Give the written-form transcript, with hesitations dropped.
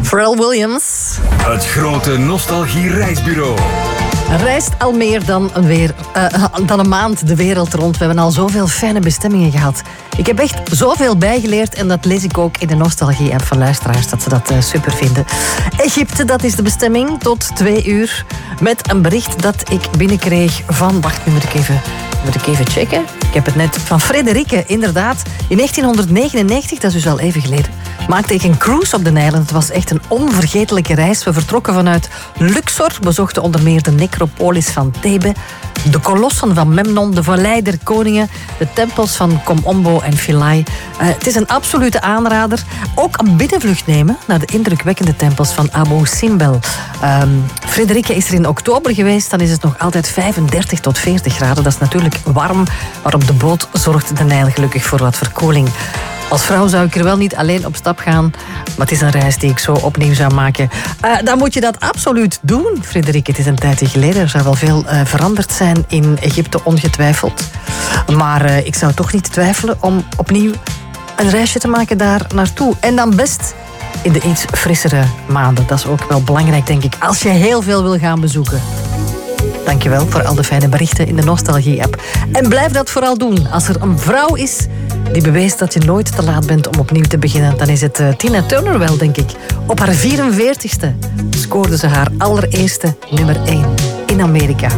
Pharrell Williams. Het grote nostalgie-reisbureau. Reist al meer dan een maand de wereld rond. We hebben al zoveel fijne bestemmingen gehad. Ik heb echt zoveel bijgeleerd en dat lees ik ook in de nostalgie-app van luisteraars, dat ze dat super vinden. Egypte, dat is de bestemming, tot 2 uur. Met een bericht dat ik binnenkreeg van... Wacht, nu moet ik even checken. Ik heb het net van Frederike, inderdaad. In 1999, dat is dus al even geleden, maakte ik een cruise op de Nijlen. Het was echt een onvergetelijke reis. We vertrokken vanuit Luxor, bezochten onder meer de necropolis van Thebe, de kolossen van Memnon, de Vallei der Koningen, de tempels van Kom Ombo en Philae. Het is een absolute aanrader. Ook een binnenvlucht nemen naar de indrukwekkende tempels van Abu Simbel. Frederike is er in oktober geweest, dan is het nog altijd 35 tot 40 graden. Dat is natuurlijk warm, maar op de boot zorgt de Nijl gelukkig voor wat verkoeling. Als vrouw zou ik er wel niet alleen op stap gaan, maar het is een reis die ik zo opnieuw zou maken. Dan moet je dat absoluut doen, Frederike. Het is een tijdje geleden. Er zou wel veel veranderd zijn in Egypte, ongetwijfeld. Maar ik zou toch niet twijfelen om opnieuw een reisje te maken daar naartoe. En dan best in de iets frissere maanden. Dat is ook wel belangrijk, denk ik, als je heel veel wil gaan bezoeken. Dankjewel voor al de fijne berichten in de Nostalgie-app. En blijf dat vooral doen. Als er een vrouw is die beweest dat je nooit te laat bent om opnieuw te beginnen, dan is het Tina Turner wel, denk ik. Op haar 44ste scoorde ze haar allereerste nummer 1 in Amerika.